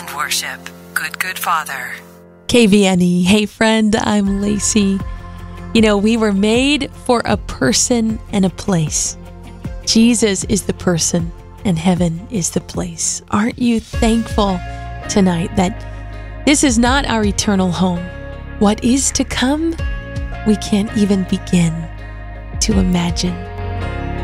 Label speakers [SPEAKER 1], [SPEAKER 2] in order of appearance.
[SPEAKER 1] and worship. Good, good Father.
[SPEAKER 2] KVNE. Hey friend, I'm Lacey. You know, we were made for a person and a place. Jesus is the person and heaven is the place. Aren't you thankful tonight that this is not our eternal home? What is to come, we can't even begin to imagine.